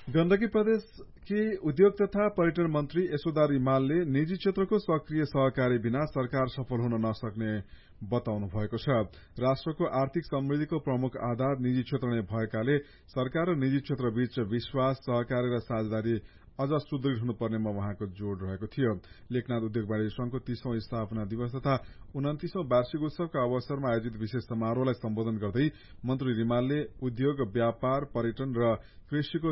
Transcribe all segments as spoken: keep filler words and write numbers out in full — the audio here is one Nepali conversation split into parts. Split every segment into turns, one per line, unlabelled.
गण्डकी प्रदेशकी उद्योग तथा पर्यटन मन्त्री यशोदा रिमालले निजी क्षेत्रको सक्रिय सहकारी बिना सरकार सफल हुन नसक्ने बताउनु भएको छ। राष्ट्रको आर्थिक समृद्धिको प्रमुख आधार निजी क्षेत्र नै भएकाले सरकार र निजी क्षेत्र बीच विश्वास, सहकारी र साझेदारी अझ सुदृढ़ हुनुपर्नेमा उहाँको जोड़ रहेको थियो। लेखनाथ उद्योग वाणिज्य संघको तीसौं स्थापना दिवस तथा उन्तिसौं वार्षिक उत्सवका अवसरमा आयोजित विशेष समारोहलाई सम्बोधन गर्दै मन्त्री रिमालले उद्योग, व्यापार, पर्यटन र कृषिको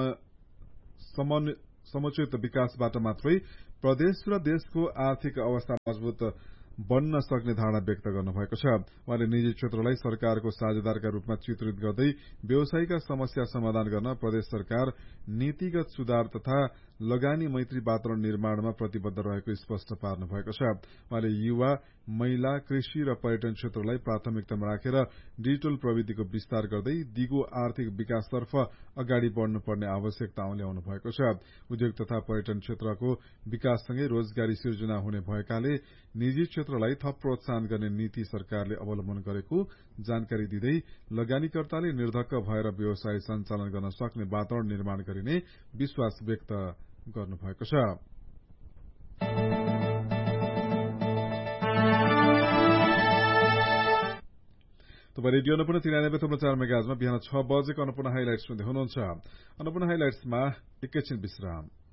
समुचित विकासबाट मात्रै प्रदेश र देशको आर्थिक अवस्था मजबूत बन्न सक्ने धारणा व्यक्त गर्नुभएको छ। उहाँले निजी क्षेत्रलाई सरकारको साझेदारका रूपमा चित्रित गर्दै व्यवसायीका समस्या समाधान गर्न प्रदेश सरकार नीतिगत सुधार तथा लगानी मैत्री वातावरण निर्माणमा प्रतिबद्ध रहेको स्पष्ट पार्नु भएको छ। उहाँले युवा, महिला, कृषि र पर्यटन क्षेत्रलाई प्राथमिकतामा राखेर डिजिटल प्रविधिको विस्तार गर्दै दिगो आर्थिक विकासतर्फ अगाडि बढ़नुपर्ने आवश्यकता ल्याउनु भएको छ। उद्योग तथा पर्यटन क्षेत्रको विकाससँगै रोजगारी सिर्जना हुने भएकाले निजी क्षेत्रलाई थप प्रोत्साहन गर्ने नीति सरकारले अवलम्बन गरेको जानकारी दिँदै लगानीकर्ताले निर्धक्क भएर व्यवसाय सञ्चालन गर्न सक्ने वातावरण निर्माण गरिने विश्वास व्यक्त गर्नुभएको छ। तपाईँ रेडियो अन्नपूर्ण तिरानब्बे थप्लो चार मेगाजमा बिहान छ बजेको अन्नपूर्ण हाइलाइट सुन्दै हुनुहुन्छ। अन्नपूर्ण हाइलाइट्समा एकैछिन विश्राम।